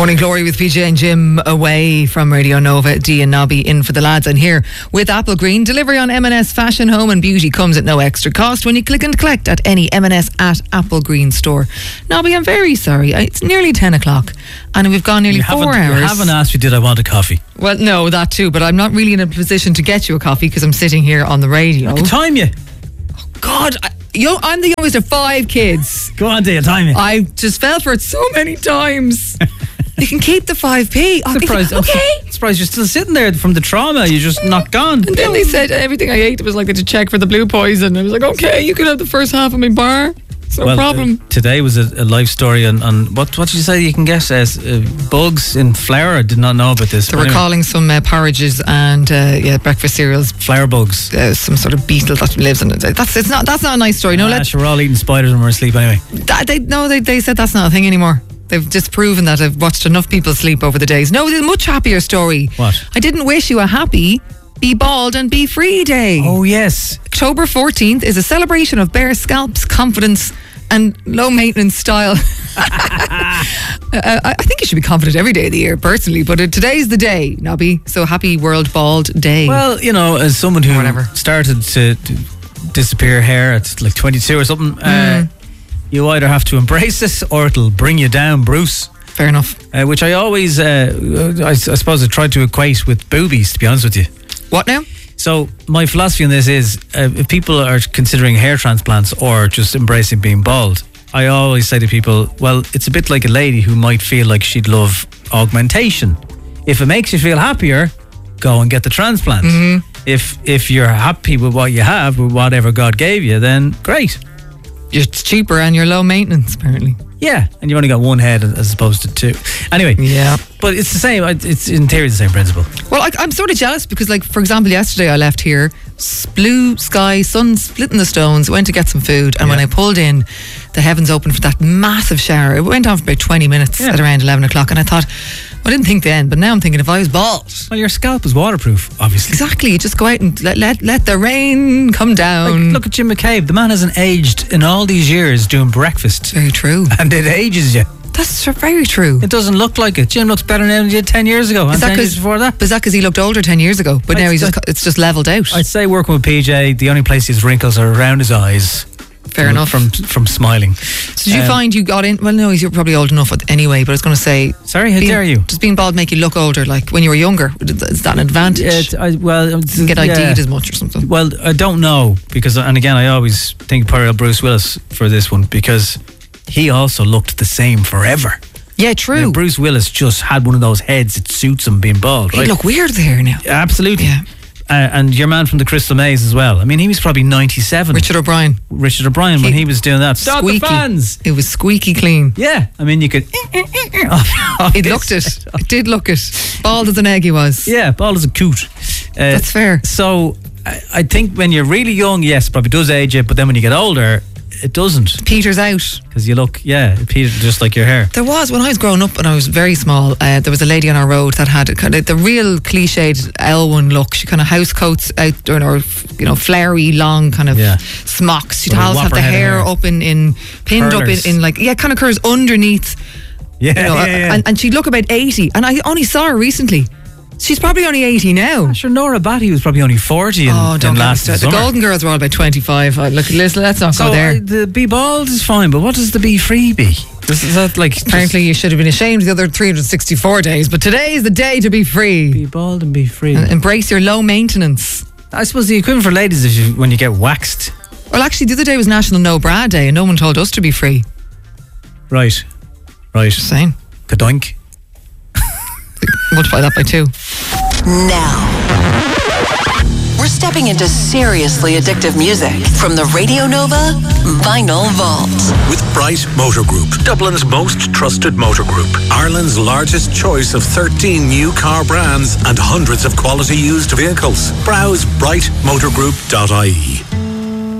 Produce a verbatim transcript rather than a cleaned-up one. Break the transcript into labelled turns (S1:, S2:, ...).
S1: Morning Glory with P J and Jim away from Radio Nova. Dee and Nobby in for the lads, and here with Apple Green. Delivery on M and S Fashion, Home and Beauty comes at no extra cost when you click and collect at any M and S at Apple Green store. Nobby, I'm very sorry. It's nearly ten o'clock and we've gone nearly
S2: you
S1: four
S2: haven't,
S1: hours.
S2: You haven't asked me, did I want a coffee?
S1: Well, no, that too, but I'm not really in a position to get you a coffee because I'm sitting here on the radio.
S2: I can time you.
S1: Oh, God, I, yo, I'm the youngest of five kids.
S2: Go on, dear, time you.
S1: I just fell for it so many times. You can keep the five p. Oh,
S2: Surprised,
S1: okay.
S2: I'm surprised you're still sitting there from the trauma. You just knocked gone.
S1: And then they said everything I ate was like they had to check for the blue poison. I was like, okay, you can have the first half of my bar. It's no
S2: well,
S1: problem.
S2: Uh, today was a, a life story on, on what what did you say you can get as uh, bugs in flour? I did not know about this.
S1: They were
S2: anyway.
S1: calling some uh, porridges and uh, yeah, breakfast cereals.
S2: Flour bugs.
S1: Uh, some sort of beetle that lives in it. That's it's not. That's not a nice story. No,
S2: ah,
S1: let's.
S2: sure, we're all eating spiders when we're asleep anyway.
S1: That, they, no, they they said that's not a thing anymore. They've disproven that. I've watched enough people sleep over the days. No, there's a much happier story.
S2: What?
S1: I didn't wish you a happy Be Bald and Be Free Day.
S2: Oh, yes.
S1: October fourteenth is a celebration of bare scalps, confidence and low maintenance style. uh, I think you should be confident every day of the year, personally, but uh, today's the day, Nobby. So happy World Bald Day.
S2: Well, you know, as someone who
S1: Whatever.
S2: started to, to disappear hair at like twenty-two or something,
S1: Mm.
S2: uh, you either have to embrace it or it'll bring you down, Bruce.
S1: Fair enough.
S2: Uh, which I always, uh, I, I suppose I tried to equate with boobies, to be honest with you.
S1: What now?
S2: So my philosophy on this is, uh, if people are considering hair transplants or just embracing being bald, I always say to people, well, it's a bit like a lady who might feel like she'd love augmentation. If it makes you feel happier, go and get the transplant.
S1: Mm-hmm.
S2: If if you're happy with what you have, with whatever God gave you, then great.
S1: It's cheaper and you're low maintenance, apparently.
S2: Yeah, and you've only got one head as opposed to two. Anyway,
S1: Yeah.
S2: but it's the same. It's in theory the same principle.
S1: Well, I, I'm sort of jealous because, like, for example, yesterday I left here, s- blue sky, sun splitting the stones, went to get some food, and when
S2: Yeah.
S1: I pulled in, the heavens opened for that massive shower. It went on for about twenty minutes
S2: Yeah.
S1: at around eleven o'clock, and I thought, well, I didn't think then, but now I'm thinking if I was bald.
S2: Well, your scalp is waterproof, obviously.
S1: Exactly, you just go out and let let, let the rain come down.
S2: Like, look at Jim McCabe. The man hasn't aged in all these years doing breakfast.
S1: Very true.
S2: And it ages you.
S1: That's tr- very true.
S2: It doesn't look like it. Jim looks better now than he did ten years ago. And
S1: Is that
S2: ten years
S1: 'cause-
S2: before that.
S1: Is that because he looked older ten years ago, but
S2: I'd
S1: now he's
S2: say-
S1: just it's just levelled out?
S2: I'd say working with P J, the only place his wrinkles are around his eyes.
S1: Fair
S2: from,
S1: enough.
S2: From from smiling.
S1: So did you
S2: Um,
S1: find you got in? Well, no, you're probably old enough anyway. But I was going to say,
S2: Sorry, how
S1: being-
S2: dare you?
S1: Does being bald make you look older? Like when you were younger, is that an advantage?
S2: Yeah, it's- I, well, it's-
S1: Get
S2: yeah.
S1: ID'd as much or something.
S2: Well, I don't know because, and again, I always think part of Bruce Willis for this one because he also looked the same forever.
S1: Yeah, true.
S2: Now, Bruce Willis just had one of those heads that suits him being bald,
S1: You
S2: right?
S1: look weird there now.
S2: Absolutely.
S1: Yeah.
S2: Uh, and your man from the Crystal Maze as well. I mean, he was probably ninety-seven.
S1: Richard O'Brien.
S2: Richard O'Brien when
S1: He-
S2: he was doing that. Stop the
S1: Squeaky.
S2: fans.
S1: It was squeaky clean.
S2: Yeah, I mean, you could.
S1: It looked it. It did look it. Bald as an egg he was.
S2: Yeah, bald as a coot. Uh,
S1: That's fair.
S2: So I, I think when you're really young, yes, it probably does age you, but then when you get older, it doesn't
S1: Peter's out.
S2: because you look, yeah, Peter, just like your hair.
S1: There was, when I was growing up and I was very small, uh, there was a lady on our road that had a kind of the real cliched Elwyn look. She kind of house coats out, or, or you know, flowery, long kind of
S2: Yeah.
S1: smocks. She'd
S2: With a
S1: always have
S2: whopper
S1: the
S2: head of
S1: hair
S2: hair.
S1: up in, in pinned
S2: Curlers.
S1: up in, in like, yeah, kind of curls underneath.
S2: Yeah,
S1: You know,
S2: yeah, yeah.
S1: And, and she'd look about eighty. And I only saw her recently. She's probably only eighty now.
S2: Sure, Nora Batty was probably only forty in,
S1: Oh,
S2: in
S1: don't get me
S2: last
S1: started. The
S2: summer.
S1: Golden Girls were all about twenty-five. Uh, look, let's, let's not
S2: So
S1: go there.
S2: uh, the be bald is fine, but what does the be free be? Is, is that like
S1: Apparently, you should have been ashamed the other three hundred sixty-four days, but today is the day to be free.
S2: be bald and be free?
S1: And embrace your low maintenance.
S2: I suppose the equivalent for ladies is you, when you get waxed.
S1: Well, actually, the other day was National No Bra Day, and no one told us to be free.
S2: Right, right.
S1: Just saying.
S2: Kadoink.
S1: Multiply that by two.
S3: Now, we're stepping into seriously addictive music from the Radio Nova Vinyl Vault.
S4: With Bright Motor Group, Dublin's most trusted motor group, Ireland's largest choice of thirteen new car brands and hundreds of quality used vehicles. Browse bright motor group dot I E.